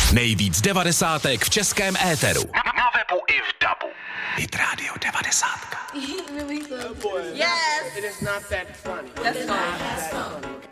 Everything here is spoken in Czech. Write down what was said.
Nejvíc devadesátek v českém éteru. Na webu i v dabu. Hit Radio 90. Yes. It is not that funny. That's fine.